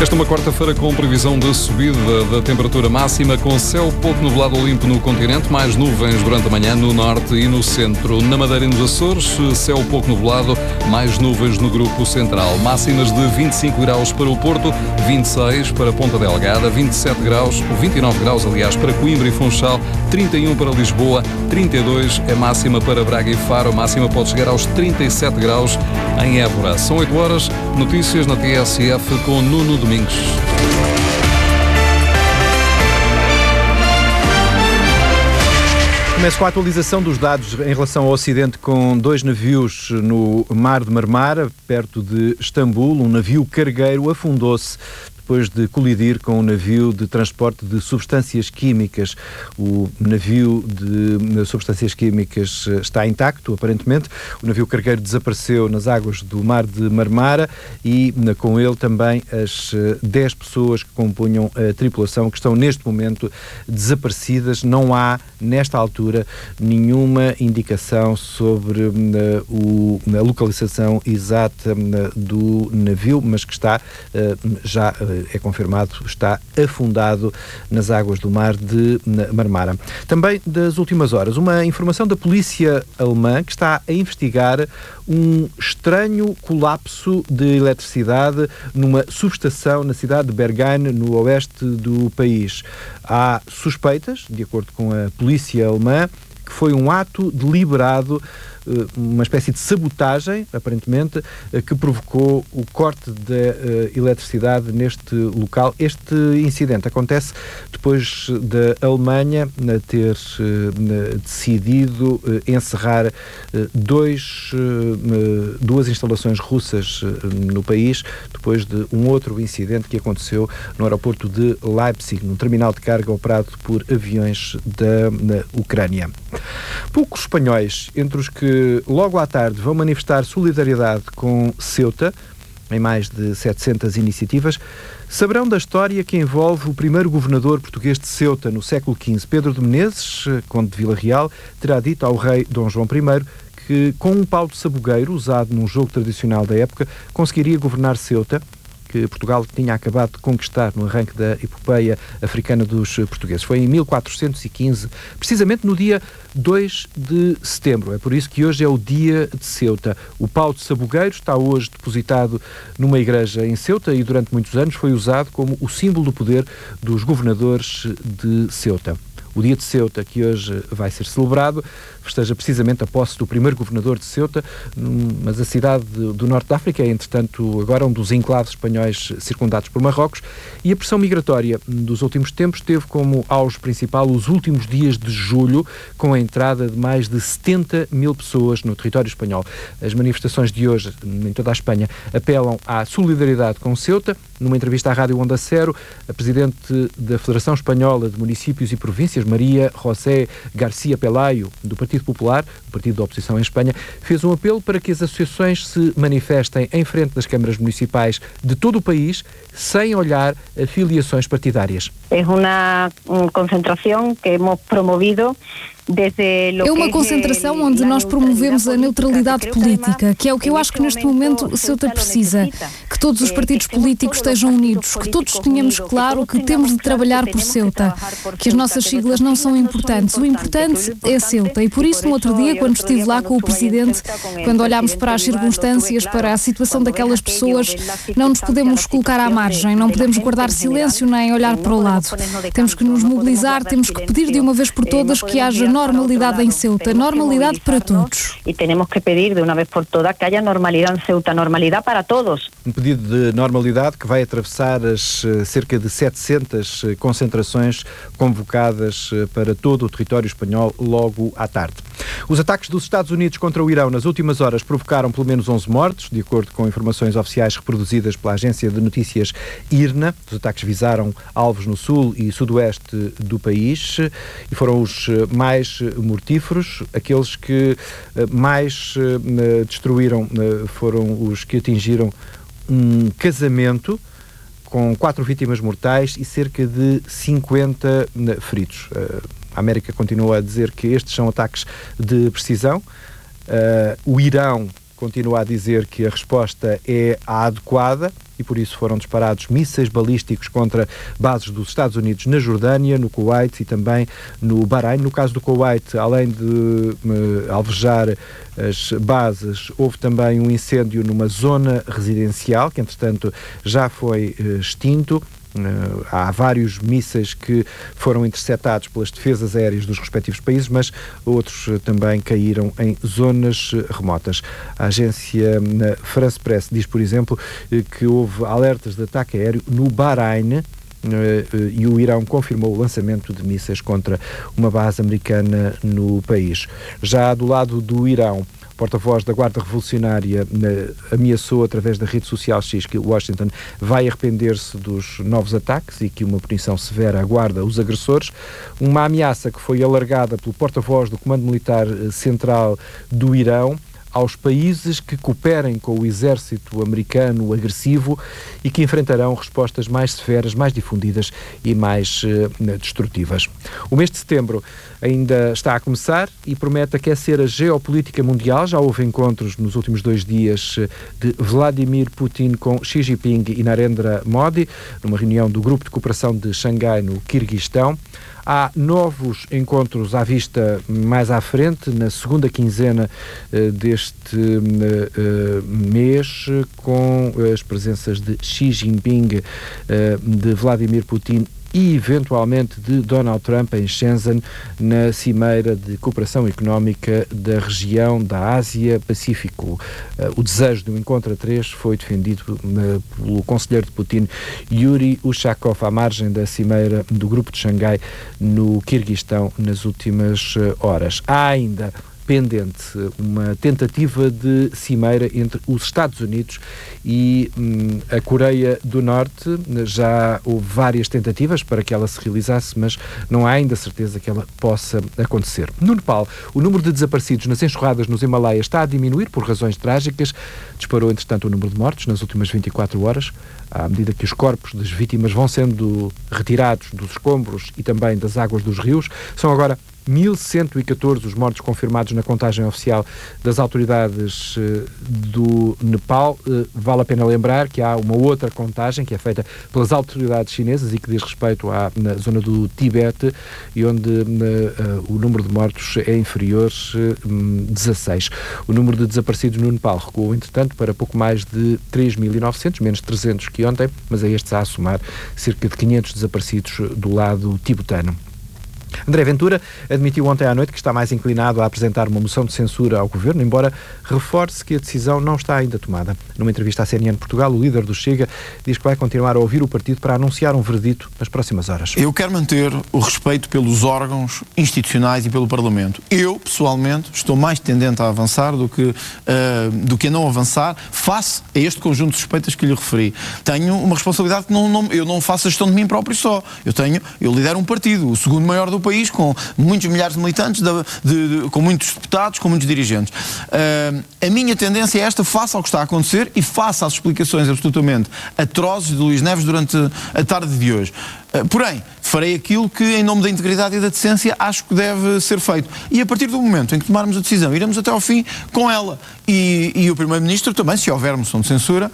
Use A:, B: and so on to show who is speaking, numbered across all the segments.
A: Esta é uma quarta-feira com previsão de subida da temperatura máxima, com céu pouco nublado ou limpo no continente, mais nuvens durante a manhã no norte e no centro. Na Madeira e nos Açores, céu pouco nublado, mais nuvens no grupo central. Máximas de 25 graus para o Porto, 26 para Ponta Delgada, 27 graus, 29 graus, aliás, para Coimbra e Funchal, 31 para Lisboa, 32 é máxima para Braga e Faro, a máxima pode chegar aos 37 graus em Évora. São 8 horas, notícias na TSF com Nuno Domingos.
B: Começo com a atualização dos dados em relação ao acidente com 2 navios no Mar de Marmara, perto de Istambul. Um navio cargueiro afundou-se depois de colidir com um navio de transporte de substâncias químicas. O navio de substâncias químicas está intacto, aparentemente. O navio cargueiro desapareceu nas águas do Mar de Marmara e com ele também as 10 pessoas que compunham a tripulação, que estão neste momento desaparecidas. Não há, nesta altura, nenhuma indicação sobre a localização exata do navio, mas que está já é confirmado, está afundado nas águas do Mar de Marmara. Também das últimas horas, uma informação da polícia alemã que está a investigar um estranho colapso de eletricidade numa subestação na cidade de Bergheim, no oeste do país. Há suspeitas, de acordo com a polícia alemã, que foi um ato deliberado, uma espécie de sabotagem, aparentemente, que provocou o corte da eletricidade neste local. Este incidente acontece depois da Alemanha ter decidido encerrar duas instalações russas no país, depois de um outro incidente que aconteceu no aeroporto de Leipzig, num terminal de carga operado por aviões da Ucrânia. Poucos espanhóis, entre os que logo à tarde vão manifestar solidariedade com Ceuta, em mais de 700 iniciativas, saberão da história que envolve o primeiro governador português de Ceuta no século XV. Pedro de Menezes, conde de Vila Real, terá dito ao rei Dom João I que, com um pau de sabugueiro usado num jogo tradicional da época, conseguiria governar Ceuta, que Portugal tinha acabado de conquistar no arranque da epopeia africana dos portugueses. Foi em 1415, precisamente no dia 2 de setembro. É por isso que hoje é o dia de Ceuta. O pau de sabugueiro está hoje depositado numa igreja em Ceuta e durante muitos anos foi usado como o símbolo do poder dos governadores de Ceuta. O dia de Ceuta, que hoje vai ser celebrado, festeja precisamente a posse do primeiro governador de Ceuta, mas a cidade do norte da África é, entretanto, agora um dos enclaves espanhóis circundados por Marrocos, e a pressão migratória dos últimos tempos teve como auge principal os últimos dias de julho, com a entrada de mais de 70 mil pessoas no território espanhol. As manifestações de hoje, em toda a Espanha, apelam à solidariedade com Ceuta. Numa entrevista à Rádio Onda Cero, a presidente da Federação Espanhola de Municípios e Províncias, Maria José García Pelayo, do Partido Popular, o partido da oposição em Espanha, fez um apelo para que as associações se manifestem em frente das câmaras municipais de todo o país, sem olhar a filiações partidárias.
C: É uma concentração que hemos promovido.
D: É uma concentração onde nós promovemos a neutralidade política, que é o que eu acho que neste momento Ceuta precisa. Que todos os partidos políticos estejam unidos, que todos tenhamos claro que temos de trabalhar por Ceuta, que as nossas siglas não são importantes. O importante é Ceuta e por isso no outro dia, quando estive lá com o Presidente, quando olhámos para as circunstâncias, para a situação daquelas pessoas, não nos podemos colocar à margem, não podemos guardar silêncio nem olhar para o lado. Temos que nos mobilizar, temos que pedir de uma vez por todas que haja normalidade em Ceuta, normalidade para todos.
C: E temos que pedir de uma vez por todas que haja normalidade em Ceuta, normalidade para todos.
B: Um pedido de normalidade que vai atravessar as cerca de 700 concentrações convocadas para todo o território espanhol logo à tarde. Os ataques dos Estados Unidos contra o Irão nas últimas horas provocaram pelo menos 11 mortos, de acordo com informações oficiais reproduzidas pela agência de notícias IRNA. Os ataques visaram alvos no sul e sudoeste do país e foram os mais mortíferos. Aqueles que mais destruíram foram os que atingiram um casamento com 4 vítimas mortais e cerca de 50 feridos. A América continua a dizer que estes são ataques de precisão. O Irão continua a dizer que a resposta é a adequada e por isso foram disparados mísseis balísticos contra bases dos Estados Unidos na Jordânia, no Kuwait e também no Bahrein. No caso do Kuwait, além de alvejar as bases, houve também um incêndio numa zona residencial, que entretanto já foi extinto. Há vários mísseis que foram interceptados pelas defesas aéreas dos respectivos países, mas outros também caíram em zonas remotas. A agência France Press diz, por exemplo, que houve alertas de ataque aéreo no Bahrein, e o Irão confirmou o lançamento de mísseis contra uma base americana no país. Já do lado do Irão, o porta-voz da Guarda Revolucionária ameaçou através da rede social X que Washington vai arrepender-se dos novos ataques e que uma punição severa aguarda os agressores. Uma ameaça que foi alargada pelo porta-voz do Comando Militar Central do Irão aos países que cooperem com o exército americano agressivo e que enfrentarão respostas mais severas, mais difundidas e mais destrutivas. O mês de setembro ainda está a começar e promete aquecer a geopolítica mundial. Já houve encontros nos últimos 2 dias de Vladimir Putin com Xi Jinping e Narendra Modi, numa reunião do Grupo de Cooperação de Xangai, no Quirguistão. Há novos encontros à vista mais à frente, na segunda quinzena deste mês, com as presenças de Xi Jinping, de Vladimir Putin e, eventualmente, de Donald Trump em Shenzhen, na Cimeira de Cooperação Económica da região da Ásia-Pacífico. O desejo de um encontro a 3 foi defendido pelo conselheiro de Putin, Yuri Ushakov, à margem da Cimeira do Grupo de Xangai, no Quirguistão, nas últimas horas. Há ainda pendente uma tentativa de cimeira entre os Estados Unidos e a Coreia do Norte. Já houve várias tentativas para que ela se realizasse, mas não há ainda certeza que ela possa acontecer. No Nepal, o número de desaparecidos nas enxurradas nos Himalaias está a diminuir por razões trágicas. Disparou, entretanto, o número de mortos nas últimas 24 horas, à medida que os corpos das vítimas vão sendo retirados dos escombros e também das águas dos rios. São agora 1.114 os mortos confirmados na contagem oficial das autoridades do Nepal. Vale a pena lembrar que há uma outra contagem que é feita pelas autoridades chinesas e que diz respeito na zona do Tibete, e onde o número de mortos é inferior 16. O número de desaparecidos no Nepal recuou, entretanto, para pouco mais de 3.900, menos 300 que ontem, mas a estes a somar cerca de 500 desaparecidos do lado tibetano. André Ventura admitiu ontem à noite que está mais inclinado a apresentar uma moção de censura ao Governo, embora reforce que a decisão não está ainda tomada. Numa entrevista à CNN Portugal, o líder do Chega diz que vai continuar a ouvir o partido para anunciar um veredito nas próximas horas.
E: Eu quero manter o respeito pelos órgãos institucionais e pelo Parlamento. Eu, pessoalmente, estou mais tendente a avançar do que a não avançar face a este conjunto de suspeitas que lhe referi. Tenho uma responsabilidade que eu não faço a gestão de mim próprio só. Eu lidero um partido, o segundo maior do país, com muitos milhares de militantes, com muitos deputados, com muitos dirigentes. A minha tendência é esta, face ao que está a acontecer e face às explicações absolutamente atrozes de Luís Neves durante a tarde de hoje. Porém, farei aquilo que, em nome da integridade e da decência, acho que deve ser feito. E a partir do momento em que tomarmos a decisão, iremos até ao fim com ela. E o Primeiro-Ministro também, se houver moção de censura,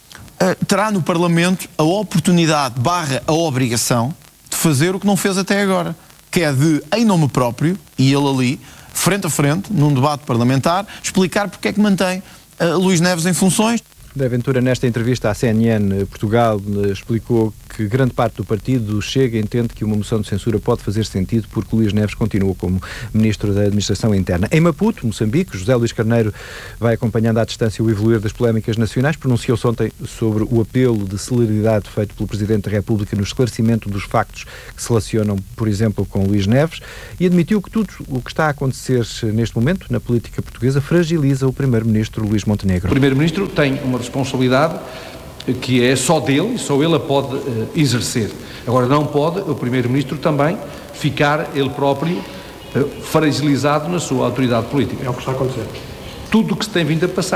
E: terá no Parlamento a oportunidade / a obrigação de fazer o que não fez até agora, que é de, em nome próprio, e ele ali, frente a frente, num debate parlamentar, explicar porque é que mantém Luís Neves em funções.
B: André Ventura, nesta entrevista à CNN Portugal, explicou que grande parte do partido Chega entende que uma moção de censura pode fazer sentido porque Luís Neves continua como Ministro da Administração Interna. Em Maputo, Moçambique, José Luís Carneiro vai acompanhando à distância o evoluir das polémicas nacionais. Pronunciou-se ontem sobre o apelo de celeridade feito pelo Presidente da República no esclarecimento dos factos que se relacionam, por exemplo, com Luís Neves, e admitiu que tudo o que está a acontecer neste momento na política portuguesa fragiliza o Primeiro-Ministro Luís Montenegro.
F: O Primeiro-Ministro tem uma responsabilidade que é só dele e só ele a pode exercer. Agora, não pode o Primeiro-Ministro também ficar ele próprio fragilizado na sua autoridade política.
G: É o que está a acontecer.
F: Tudo o que se tem vindo a passar